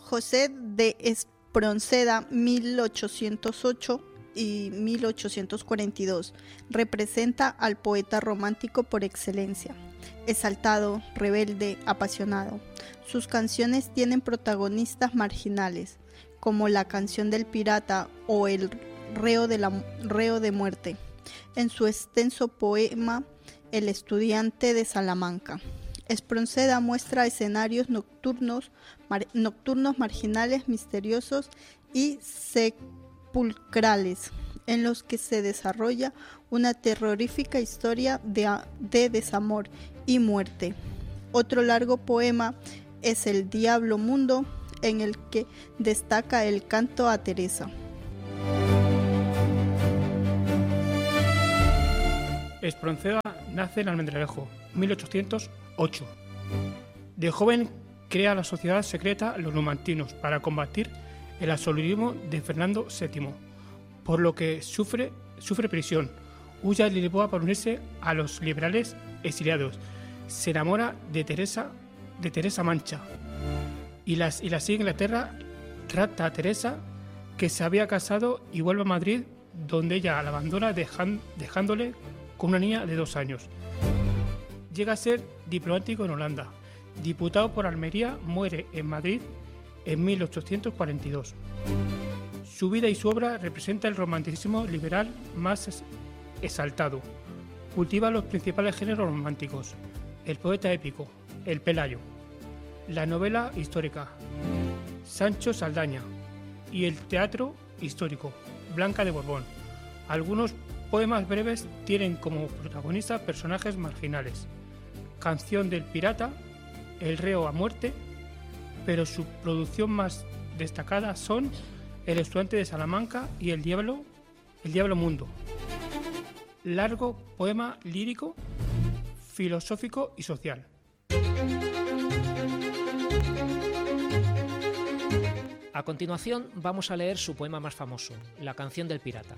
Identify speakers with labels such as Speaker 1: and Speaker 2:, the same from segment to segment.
Speaker 1: José de Espronceda, 1808 y 1842, representa al poeta romántico por excelencia. Exaltado, rebelde, apasionado. Sus canciones tienen protagonistas marginales, como la canción del pirata o el reo de muerte, en su extenso poema El estudiante de Salamanca. Espronceda muestra escenarios nocturnos marginales, misteriosos y sepulcrales, en los que se desarrolla una terrorífica historia de desamor y muerte. Otro largo poema es El Diablo Mundo, en el que destaca el canto a Teresa.
Speaker 2: Espronceda nace en Almendralejo, 1808. De joven crea la sociedad secreta Los Numantinos para combatir el absolutismo de Fernando VII, por lo que sufre prisión. Huye a Lisboa para unirse a los liberales exiliados. Se enamora de Teresa Mancha y la sigue a Inglaterra. Rapta a Teresa, que se había casado, y vuelve a Madrid, donde ella la abandona dejándole con una niña de 2 años. Llega a ser diplomático en Holanda. Diputado por Almería, muere en Madrid en 1842. Su vida y su obra representa el romanticismo liberal más exaltado. Cultiva los principales géneros románticos: el poeta épico, el Pelayo, la novela histórica, Sancho Saldaña, y el teatro histórico, Blanca de Borbón. Algunos poemas breves tienen como protagonistas personajes marginales: Canción del pirata, El reo a muerte, pero su producción más destacada son El estudiante de Salamanca y El Diablo Mundo. Largo poema lírico, filosófico y social.
Speaker 3: A continuación vamos a leer su poema más famoso, La canción del pirata.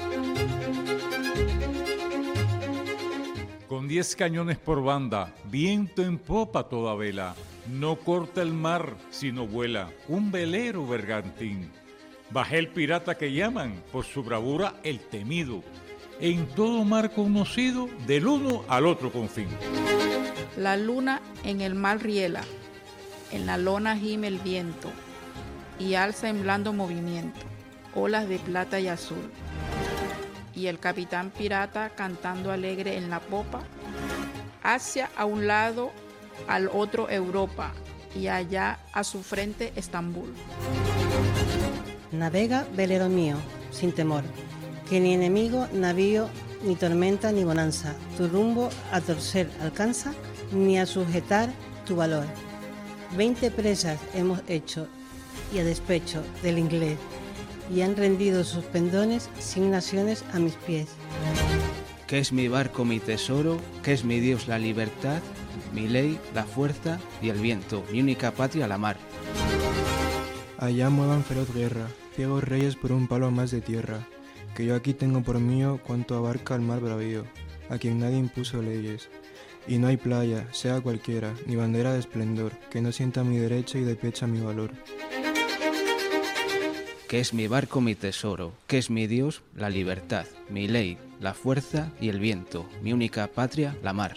Speaker 4: Con 10 cañones por banda, viento en popa toda vela, no corta el mar sino vuela un velero bergantín. Bajé el pirata que llaman por su bravura el temido, en todo mar conocido del uno al otro confín.
Speaker 5: La luna en el mar riela, en la lona gime el viento y alza en blando movimiento olas de plata y azul. Y el capitán pirata cantando alegre en la popa, hacia a un lado, al otro Europa, y allá a su frente Estambul.
Speaker 6: Navega, velero mío, sin temor, que ni enemigo, navío, ni tormenta, ni bonanza, tu rumbo a torcer alcanza, ni a sujetar tu valor. 20 presas hemos hecho, y a despecho del inglés, y han rendido sus pendones 100 naciones a mis pies.
Speaker 7: Que es mi barco mi tesoro, que es mi Dios la libertad, mi ley la fuerza y el viento, mi única patria la mar.
Speaker 8: Allá muevan feroz guerra, ciegos reyes por un palo más de tierra, que yo aquí tengo por mío cuanto abarca el mar bravío, a quien nadie impuso leyes. Y no hay playa, sea cualquiera, ni bandera de esplendor, que no sienta mi derecho y depecha mi valor.
Speaker 7: Que es mi barco mi tesoro, que es mi Dios la libertad, mi ley la fuerza y el viento, mi única patria la mar.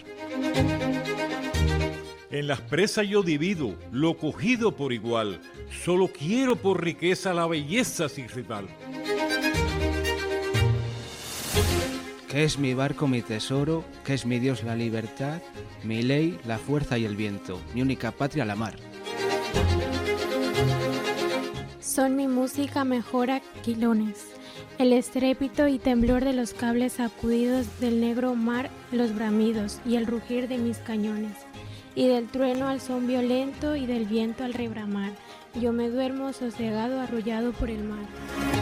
Speaker 4: En las presas yo divido lo cogido por igual, solo quiero por riqueza la belleza sin rival.
Speaker 7: Que es mi barco mi tesoro, que es mi Dios la libertad, mi ley la fuerza y el viento, mi única patria la mar.
Speaker 9: Son mi música mejor aquilones, el estrépito y temblor de los cables sacudidos del negro mar, los bramidos y el rugir de mis cañones, y del trueno al son violento y del viento al rebramar, yo me duermo sosegado arrullado por el mar.